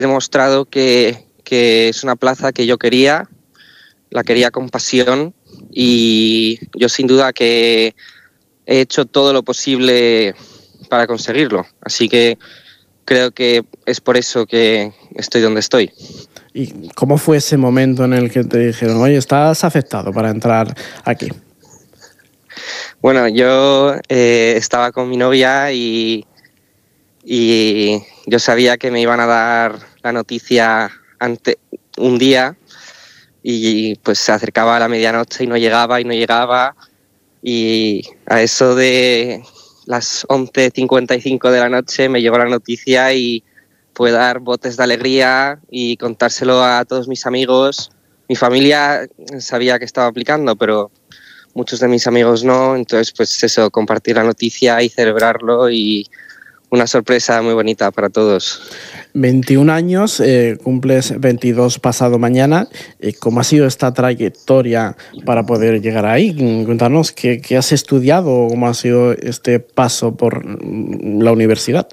demostrado que es una plaza que yo quería, la quería con pasión y yo sin duda que he hecho todo lo posible para conseguirlo. Así que creo que es por eso que estoy donde estoy. ¿Y cómo fue ese momento en el que te dijeron, oye, estás aceptado para entrar aquí? Bueno, yo estaba con mi novia y yo sabía que me iban a dar la noticia un día y pues se acercaba a la medianoche y no llegaba y a eso de las 11:55 de la noche me llegó la noticia y fue dar botes de alegría y contárselo a todos mis amigos. Mi familia sabía que estaba aplicando, pero muchos de mis amigos no, entonces pues eso, compartir la noticia y celebrarlo y una sorpresa muy bonita para todos. 21 años, cumples 22 pasado mañana. ¿Cómo ha sido esta trayectoria para poder llegar ahí? Cuéntanos, ¿qué has estudiado? ¿Cómo ha sido este paso por la universidad?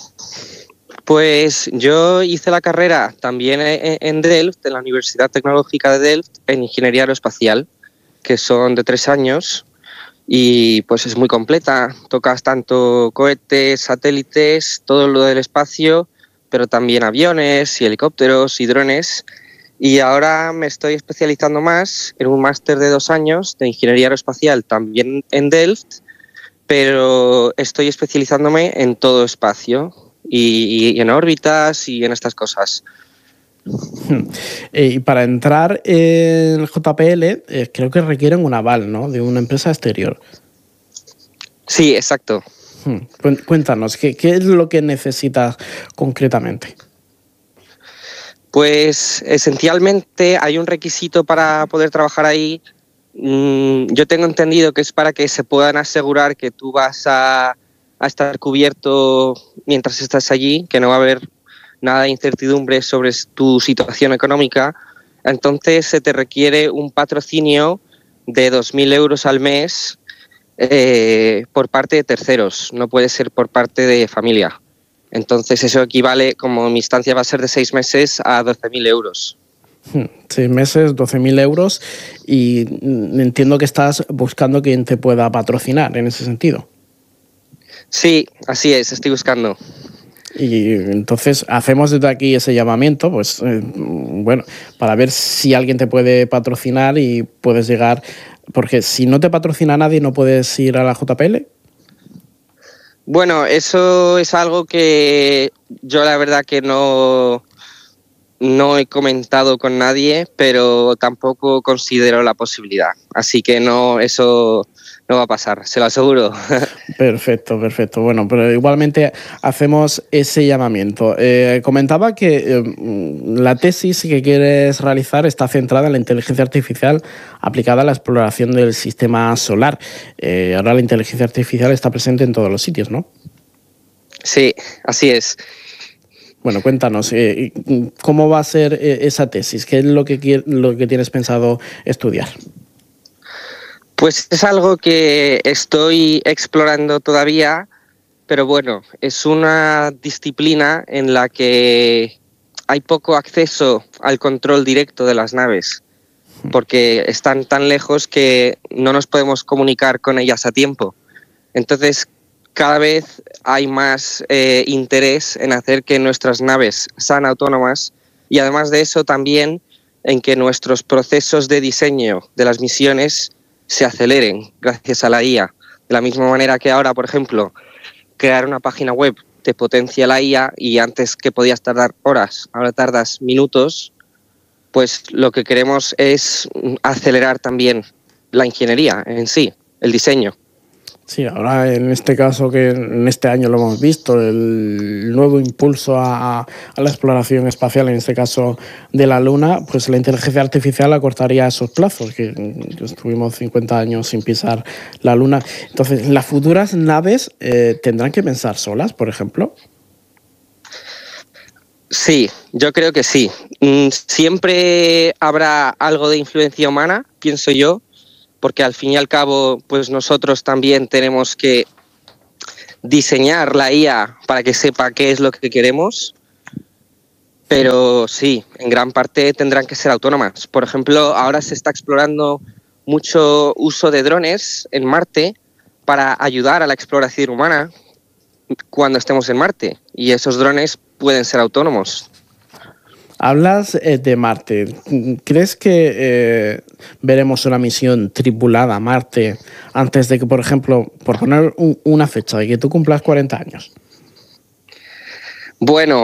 Pues yo hice la carrera también en Delft, en la Universidad Tecnológica de Delft, en Ingeniería Aeroespacial, que son de 3 años y pues es muy completa. Tocas tanto cohetes, satélites, todo lo del espacio, pero también aviones y helicópteros y drones. Y ahora me estoy especializando más en un máster de 2 años de Ingeniería Aeroespacial, también en Delft, pero estoy especializándome en todo espacio y en órbitas y en estas cosas. Y para entrar en JPL, creo que requieren un aval, ¿no?, de una empresa exterior. Sí, exacto. Cuéntanos, ¿qué es lo que necesitas concretamente? Pues esencialmente hay un requisito para poder trabajar ahí. Yo tengo entendido que es para que se puedan asegurar que tú vas a estar cubierto mientras estás allí, que no va a haber nada de incertidumbre sobre tu situación económica. Entonces se te requiere un patrocinio de 2.000 euros al mes por parte de terceros, no puede ser por parte de familia. Entonces eso equivale, como mi estancia va a ser de 6 meses, a 12.000 euros. 6 meses, 12.000 euros, y entiendo que estás buscando quien te pueda patrocinar en ese sentido. Sí, así es, estoy buscando. Y entonces hacemos desde aquí ese llamamiento, pues bueno, para ver si alguien te puede patrocinar y puedes llegar, porque si no te patrocina nadie no puedes ir a la JPL. Bueno, eso es algo que yo la verdad que no he comentado con nadie, pero tampoco considero la posibilidad. Así que no, eso no va a pasar, se lo aseguro. Perfecto. Bueno, pero igualmente hacemos ese llamamiento. Comentaba que la tesis que quieres realizar está centrada en la inteligencia artificial aplicada a la exploración del sistema solar. Ahora la inteligencia artificial está presente en todos los sitios, ¿no? Sí, así es. Bueno, cuéntanos, ¿cómo va a ser esa tesis? ¿Qué es lo que tienes pensado estudiar? Pues es algo que estoy explorando todavía, pero bueno, es una disciplina en la que hay poco acceso al control directo de las naves, porque están tan lejos que no nos podemos comunicar con ellas a tiempo. Entonces, cada vez hay más interés en hacer que nuestras naves sean autónomas y además de eso también en que nuestros procesos de diseño de las misiones se aceleren gracias a la IA. De la misma manera que ahora, por ejemplo, crear una página web te potencia la IA y antes que podías tardar horas, ahora tardas minutos, pues lo que queremos es acelerar también la ingeniería en sí, el diseño. Sí, ahora en este caso, que en este año lo hemos visto, el nuevo impulso a la exploración espacial, en este caso de la Luna, pues la inteligencia artificial acortaría esos plazos, que estuvimos 50 años sin pisar la Luna. Entonces, ¿las futuras naves tendrán que pensar solas, por ejemplo? Sí, yo creo que sí. Siempre habrá algo de influencia humana, pienso yo, porque al fin y al cabo, pues nosotros también tenemos que diseñar la IA para que sepa qué es lo que queremos. pero sí, en gran parte tendrán que ser autónomas. Por ejemplo, ahora se está explorando mucho uso de drones en Marte para ayudar a la exploración humana cuando estemos en Marte, y esos drones pueden ser autónomos. Hablas de Marte. ¿Crees que veremos una misión tripulada a Marte antes de que, por ejemplo, por poner una fecha, de que tú cumplas 40 años? Bueno,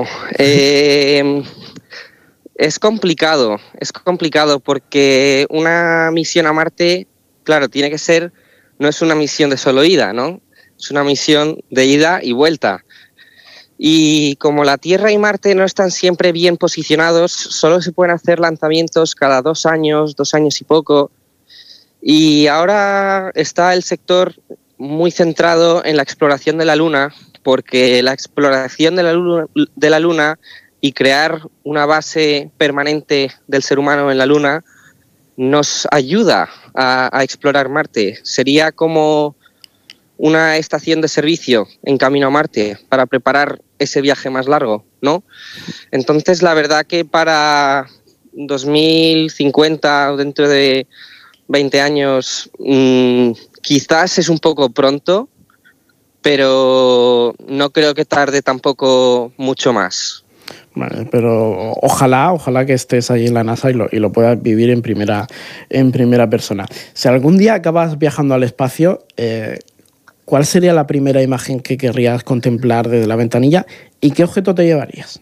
es complicado porque una misión a Marte, claro, tiene que ser, no es una misión de solo ida, ¿no? Es una misión de ida y vuelta. Y como la Tierra y Marte no están siempre bien posicionados, solo se pueden hacer lanzamientos cada 2 años y poco. Y ahora está el sector muy centrado en la exploración de la Luna, porque la exploración de la Luna y crear una base permanente del ser humano en la Luna nos ayuda a explorar Marte. Sería como una estación de servicio en camino a Marte para preparar ese viaje más largo, ¿no? Entonces, la verdad que para 2050 o dentro de 20 años quizás es un poco pronto, pero no creo que tarde tampoco mucho más. Vale, pero ojalá que estés ahí en la NASA y lo puedas vivir en primera persona. Si algún día acabas viajando al espacio, ¿cuál sería la primera imagen que querrías contemplar desde la ventanilla y qué objeto te llevarías?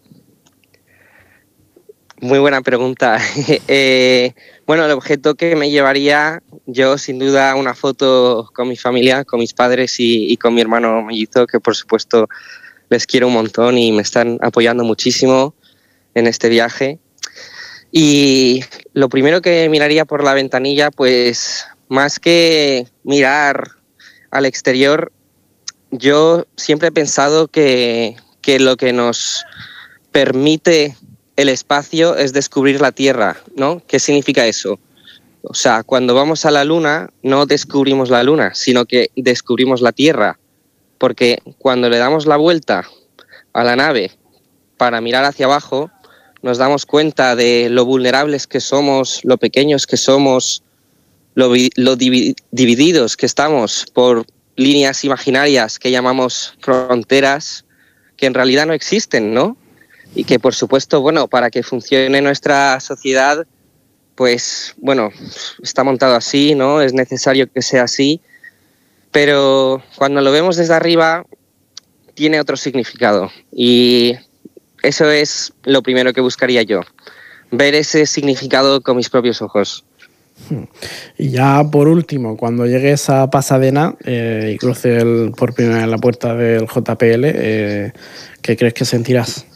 Muy buena pregunta. Bueno, el objeto que me llevaría yo, sin duda, una foto con mi familia, con mis padres y con mi hermano mellizo, que por supuesto les quiero un montón y me están apoyando muchísimo en este viaje. Y lo primero que miraría por la ventanilla, pues más que mirar al exterior, yo siempre he pensado que lo que nos permite el espacio es descubrir la Tierra, ¿no? ¿Qué significa eso? O sea, cuando vamos a la Luna no descubrimos la Luna, sino que descubrimos la Tierra, porque cuando le damos la vuelta a la nave para mirar hacia abajo, nos damos cuenta de lo vulnerables que somos, lo pequeños que somos, lo divididos que estamos por líneas imaginarias que llamamos fronteras, que en realidad no existen, ¿no? Y que, por supuesto, bueno, para que funcione nuestra sociedad, pues, bueno, está montado así, ¿no? Es necesario que sea así, pero cuando lo vemos desde arriba tiene otro significado y eso es lo primero que buscaría yo, ver ese significado con mis propios ojos. Y ya por último, cuando llegues a Pasadena y cruces por primera vez la puerta del JPL, ¿qué crees que sentirás?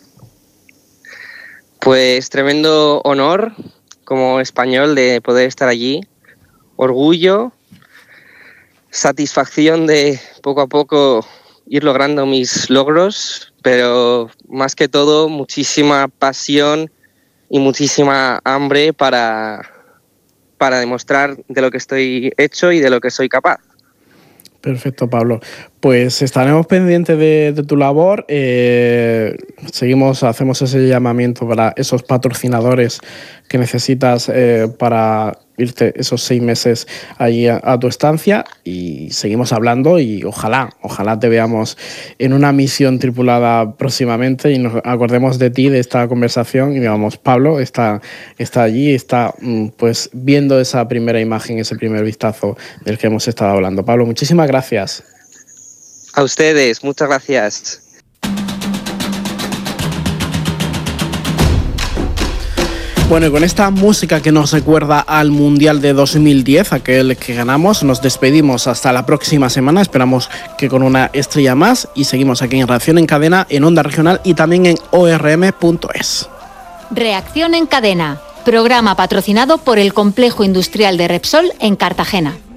Pues tremendo honor como español de poder estar allí, orgullo, satisfacción de poco a poco ir logrando mis logros, pero más que todo muchísima pasión y muchísima hambre para demostrar de lo que estoy hecho y de lo que soy capaz. Perfecto, Pablo. Pues estaremos pendientes de tu labor. Hacemos ese llamamiento para esos patrocinadores que necesitas para irte esos 6 meses allí a tu estancia y seguimos hablando y ojalá te veamos en una misión tripulada próximamente y nos acordemos de ti, de esta conversación y digamos, Pablo está allí, está pues viendo esa primera imagen, ese primer vistazo del que hemos estado hablando. Pablo, muchísimas gracias. A ustedes, muchas gracias. Bueno, y con esta música que nos recuerda al Mundial de 2010, aquel que ganamos, nos despedimos hasta la próxima semana. Esperamos que con una estrella más y seguimos aquí en Reacción en Cadena, en Onda Regional y también en ORM.es. Reacción en Cadena, programa patrocinado por el Complejo Industrial de Repsol en Cartagena.